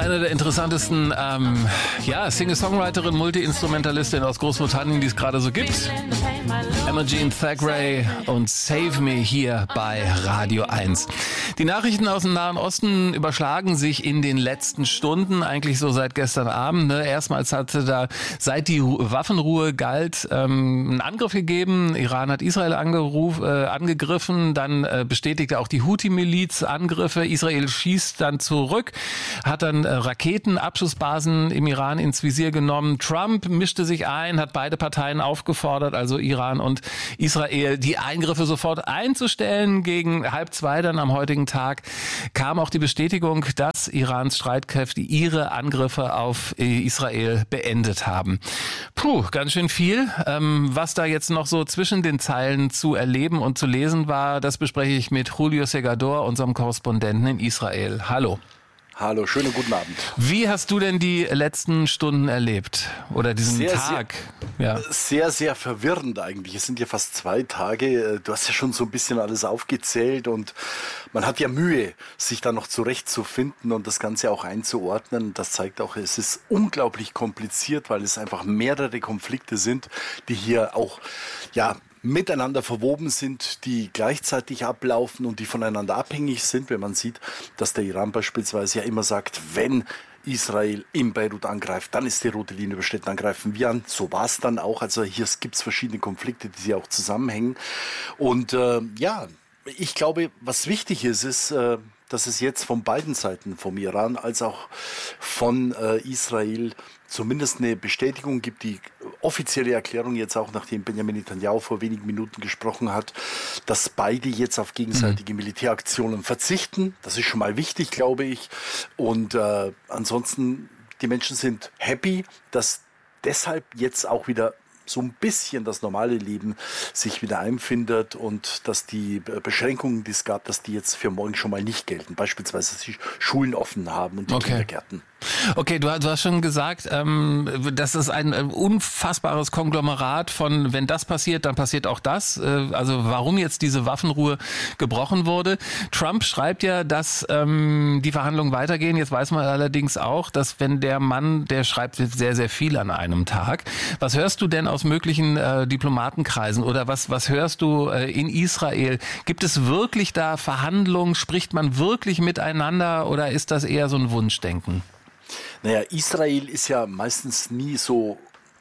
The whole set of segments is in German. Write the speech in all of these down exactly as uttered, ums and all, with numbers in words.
Eine der interessantesten ähm, ja, Singer-Songwriterin, Multi-Instrumentalistin aus Großbritannien, die es gerade so gibt. Imogen Thackeray und Save Me hier bei Radio eins. Die Nachrichten aus dem Nahen Osten überschlagen sich in den letzten Stunden, eigentlich so seit gestern Abend. Ne? Erstmals hatte da, seit die Waffenruhe galt, ähm, einen Angriff gegeben. Iran hat Israel angeruf, äh, angegriffen, dann äh, bestätigte auch die Houthi-Miliz Angriffe. Israel schießt dann zurück, hat dann äh, Raketenabschussbasen im Iran ins Visier genommen. Trump mischte sich ein, hat beide Parteien aufgefordert, also Iran und Israel, die Eingriffe sofort einzustellen. Gegen halb zwei dann am heutigen Tag kam auch die Bestätigung, dass Irans Streitkräfte ihre Angriffe auf Israel beendet haben. Puh, ganz schön viel. Ähm, was da jetzt noch so zwischen den Zeilen zu erleben und zu lesen war, das bespreche ich mit Julio Segador, unserem Korrespondenten in Israel. Hallo. Hallo, schönen guten Abend. Wie hast du denn die letzten Stunden erlebt? Oder diesen sehr, Tag? Sehr, ja. sehr, sehr verwirrend eigentlich. Es sind ja fast zwei Tage. Du hast ja schon so ein bisschen alles aufgezählt und man hat ja Mühe, sich da noch zurechtzufinden und das Ganze auch einzuordnen. Das zeigt auch, es ist unglaublich kompliziert, weil es einfach mehrere Konflikte sind, die hier auch, ja, miteinander verwoben sind, die gleichzeitig ablaufen und die voneinander abhängig sind, wenn man sieht, dass der Iran beispielsweise ja immer sagt, wenn Israel in Beirut angreift, dann ist die rote Linie überschritten, dann greifen wir an. So war es dann auch. Also hier gibt es verschiedene Konflikte, die sie auch zusammenhängen. Und äh, ja, ich glaube, was wichtig ist, ist, äh, dass es jetzt von beiden Seiten, vom Iran als auch von äh, Israel, zumindest eine Bestätigung gibt, die offizielle Erklärung jetzt auch, nachdem Benjamin Netanyahu vor wenigen Minuten gesprochen hat, dass beide jetzt auf gegenseitige Militäraktionen verzichten. Das ist schon mal wichtig, glaube ich. Und äh, ansonsten, die Menschen sind happy, dass deshalb jetzt auch wieder so ein bisschen das normale Leben sich wieder einfindet und dass die Beschränkungen, die es gab, dass die jetzt für morgen schon mal nicht gelten. Beispielsweise, dass die Schulen offen haben und die okay. Kindergärten. Okay, du, du hast schon gesagt, ähm, das ist ein äh, unfassbares Konglomerat von, wenn das passiert, dann passiert auch das. Äh, also warum jetzt diese Waffenruhe gebrochen wurde. Trump schreibt ja, dass ähm, die Verhandlungen weitergehen. Jetzt weiß man allerdings auch, dass wenn der Mann, der schreibt sehr, sehr viel an einem Tag. Was hörst du denn aus möglichen äh, Diplomatenkreisen oder was, was hörst du äh, in Israel? Gibt es wirklich da Verhandlungen? Spricht man wirklich miteinander oder ist das eher so ein Wunschdenken? Naja, Israel ist ja meistens nie so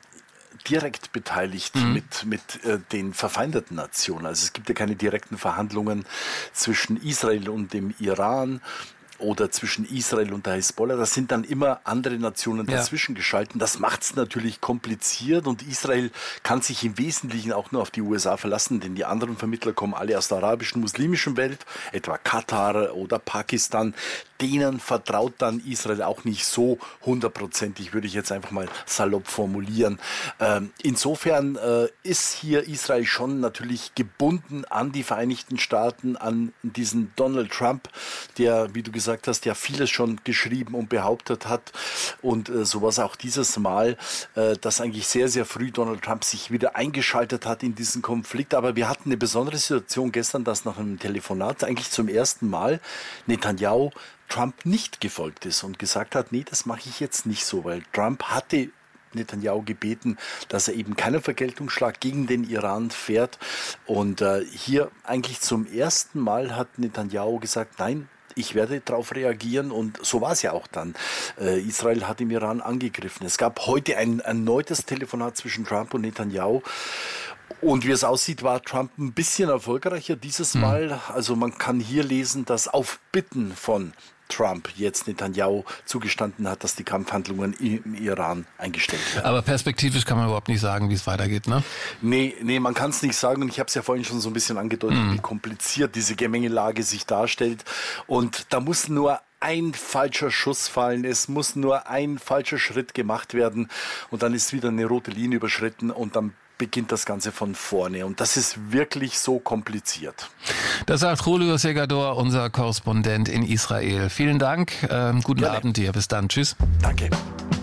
direkt beteiligt mhm. mit, mit äh, den verfeindeten Nationen. Also es gibt ja keine direkten Verhandlungen zwischen Israel und dem Iran oder zwischen Israel und der Hisbollah. Das sind dann immer andere Nationen dazwischen ja. geschalten. Das macht es natürlich kompliziert und Israel kann sich im Wesentlichen auch nur auf die U S A verlassen, denn die anderen Vermittler kommen alle aus der arabischen, muslimischen Welt, etwa Katar oder Pakistan. Denen vertraut dann Israel auch nicht so hundertprozentig, würde ich jetzt einfach mal salopp formulieren. Ähm, insofern äh, ist hier Israel schon natürlich gebunden an die Vereinigten Staaten, an diesen Donald Trump, der, wie du gesagt hast, ja vieles schon geschrieben und behauptet hat. Und äh, so war es auch dieses Mal, äh, dass eigentlich sehr, sehr früh Donald Trump sich wieder eingeschaltet hat in diesen Konflikt. Aber wir hatten eine besondere Situation gestern, dass nach einem Telefonat eigentlich zum ersten Mal Netanyahu Trump nicht gefolgt ist und gesagt hat, nee, das mache ich jetzt nicht so, weil Trump hatte Netanyahu gebeten, dass er eben keinen Vergeltungsschlag gegen den Iran fährt. Und äh, hier eigentlich zum ersten Mal hat Netanyahu gesagt, nein, ich werde darauf reagieren und so war es ja auch dann. Äh, Israel hat im Iran angegriffen. Es gab heute ein erneutes Telefonat zwischen Trump und Netanyahu. Und wie es aussieht, war Trump ein bisschen erfolgreicher dieses Mal. Also man kann hier lesen, dass auf Bitten von Trump jetzt Netanyahu zugestanden hat, dass die Kampfhandlungen im Iran eingestellt werden. Aber perspektivisch kann man überhaupt nicht sagen, wie es weitergeht, ne? Nee, nee, man kann es nicht sagen. Und ich habe es ja vorhin schon so ein bisschen angedeutet, mm. wie kompliziert diese Gemengelage sich darstellt. Und da muss nur ein falscher Schuss fallen, es muss nur ein falscher Schritt gemacht werden und dann ist wieder eine rote Linie überschritten und dann beginnt das Ganze von vorne. Und das ist wirklich so kompliziert. Das sagt Julio Segador, unser Korrespondent in Israel. Vielen Dank. Ähm, guten Gerne. Abend dir. Bis dann. Tschüss. Danke.